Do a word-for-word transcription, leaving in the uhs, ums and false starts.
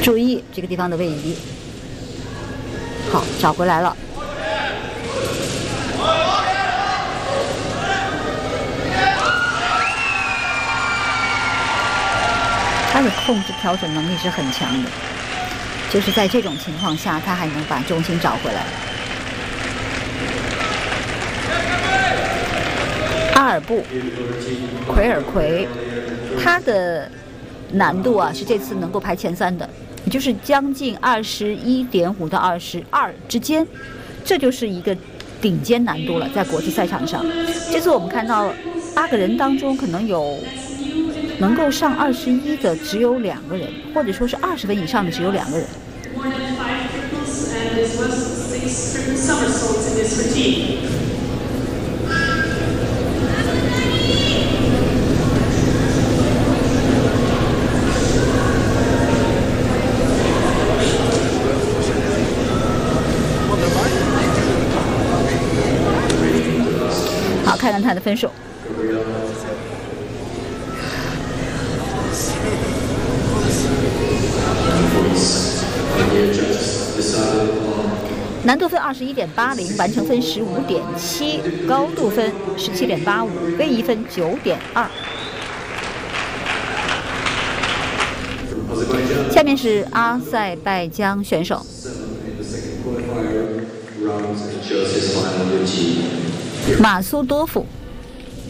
注意这个地方的位移。好，找回来了。他的控制调整能力是很强的，就是在这种情况下，他还能把重心找回来。阿尔布，奎尔奎，他的难度啊是这次能够排前三的，也就是将近二十一点五到二十二之间，这就是一个顶尖难度了，在国际赛场上。这次我们看到八个人当中，可能有能够上二十一的只有两个人，或者说是二十分以上的只有两个人。好，看看他的分数。难度分二十一点八零，完成分十五点七，高度分十七点八五，位移分九点二。下面是阿塞拜疆选手。马苏多夫